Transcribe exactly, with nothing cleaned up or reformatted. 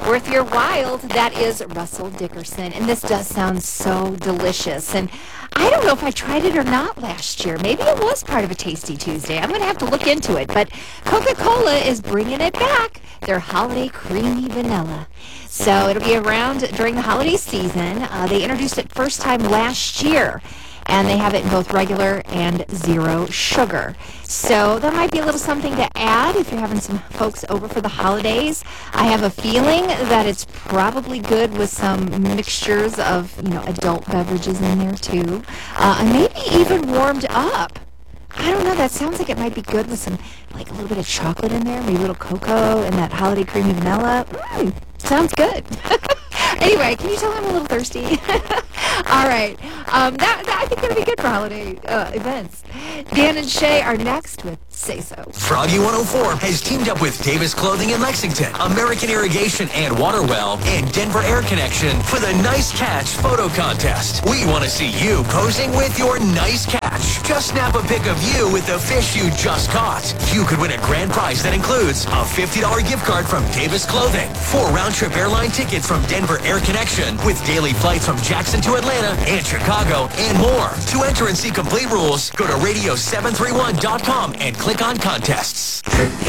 Worth your while, that is Russell Dickerson. And this does sound so delicious. And I don't know if I tried it or not last year. Maybe it was part of a Tasty Tuesday. I'm going to have to look into it. But Coca-Cola is bringing it back. Their Holiday Creamy Vanilla. So it'll be around during the holiday season. Uh, they introduced it first time last year. And they have it in both regular and zero sugar. So that might be a little something to add if you're having some folks over for the holidays. I have a feeling that it's probably good with some mixtures of, you know, adult beverages in there too. Uh, and maybe even warmed up. I don't know, that sounds like it might be good with some, like a little bit of chocolate in there, maybe a little cocoa and that holiday creamy vanilla. Mmm, sounds good. Anyway, can you tell I'm a little thirsty? All right. Um, that, that I think that'll be good for holiday uh, events. Dan and Shay are next with Say So. Froggy one oh four has teamed up with Davis Clothing in Lexington, American Irrigation and Waterwell, and Denver Air Connection for the Nice Catch photo contest. We want to see you posing with your nice catch. Just snap a pic of you with the fish you just caught. You could win a grand prize that includes a fifty dollar gift card from Davis Clothing, four round-trip airline tickets from Denver Air Connection with daily flights from Jackson to Atlanta and Chicago, and more. To enter and see complete rules, go to radio seven three one dot com and click on contests.